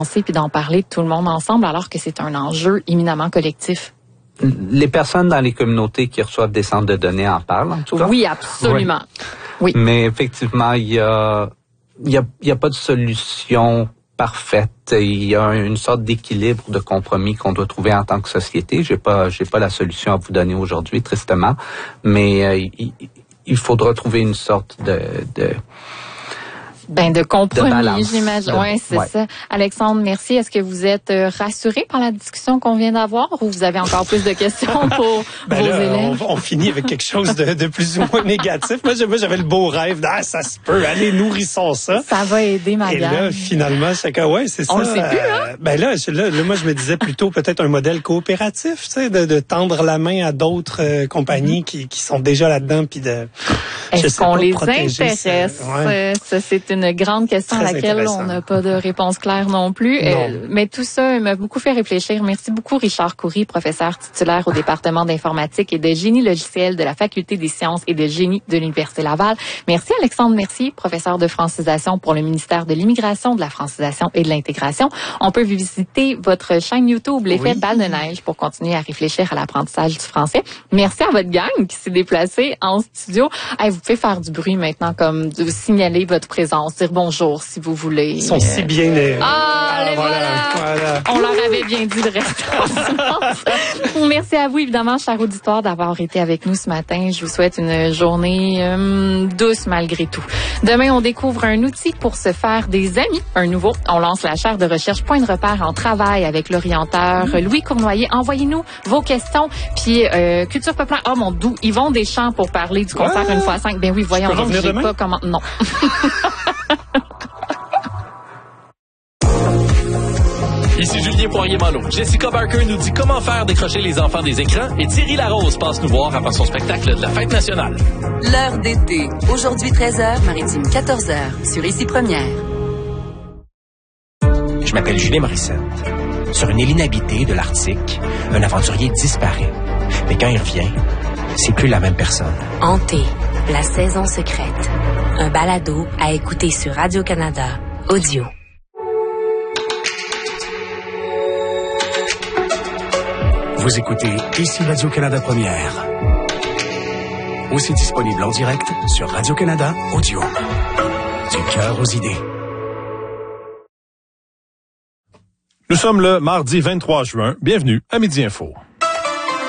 puis d'en parler tout le monde ensemble alors que c'est un enjeu éminemment collectif? Les personnes dans les communautés qui reçoivent des centres de données en parlent, en tout cas. Oui, absolument. Oui. Mais effectivement, il y a pas de solution parfaite. Il y a une sorte d'équilibre, de compromis qu'on doit trouver en tant que société. J'ai pas la solution à vous donner aujourd'hui, tristement. Mais il faudra trouver une sorte de compromis, j'imagine. Oui, c'est ça. Alexandre, merci. Est-ce que vous êtes rassuré par la discussion qu'on vient d'avoir ou vous avez encore plus de questions pour vos élèves? On finit avec quelque chose de plus ou moins négatif. Moi, j'avais le beau rêve. Ça se peut. Allez, nourrissons ça. Ça va aider ma gang. Et là, finalement, c'est que, c'est ça. On le sait plus, hein? Là, moi, je me disais plutôt peut-être un modèle coopératif, tu sais, de tendre la main à d'autres compagnies qui sont déjà là-dedans, puis de. Est-ce qu'on les intéresse? Ça, c'est une grande question à laquelle on n'a pas de réponse claire non plus. Mais tout ça m'a beaucoup fait réfléchir. Merci beaucoup, Richard Coury, professeur titulaire au département d'informatique et de génie logiciel de la Faculté des sciences et de génie de l'Université Laval. Merci, Alexandre Mercier, professeur de francisation pour le ministère de l'Immigration, de la francisation et de l'intégration. On peut visiter votre chaîne YouTube, l'effet balle de neige, pour continuer à réfléchir à l'apprentissage du français. Merci à votre gang qui s'est déplacée en studio. Vous pouvez faire du bruit maintenant, comme de signaler votre présence, dire bonjour si vous voulez. Ils sont si bien. Voilà. On leur avait bien dit de rester ensemble. Merci à vous, évidemment, cher auditoire, d'avoir été avec nous ce matin. Je vous souhaite une journée douce malgré tout. Demain, on découvre un outil pour se faire des amis, un nouveau. On lance la chaire de recherche Point de repère en travail avec l'orienteur Louis Cournoyer. Envoyez-nous vos questions. Puis Culture Populaire, mon doux, Yvon Deschamps pour parler du concert Une fois 5. Ben oui, voyons donc, j'ai pas comment. Non. Ici Julien Poirier-Malo. Jessica Barker nous dit comment faire décrocher les enfants des écrans et Thierry Larose passe nous voir avant son spectacle de la Fête nationale. L'heure d'été. Aujourd'hui 13h, Maritime 14h, sur Ici Première. Je m'appelle Julien Morissette. Sur une île inhabitée de l'Arctique, un aventurier disparaît. Mais quand il revient, c'est plus la même personne. Hanté, la saison secrète. Un balado à écouter sur Radio-Canada Audio. Vous écoutez Ici Radio-Canada Première. Aussi disponible en direct sur Radio-Canada Audio. Du cœur aux idées. Nous sommes le mardi 23 juin. Bienvenue à Midi Info.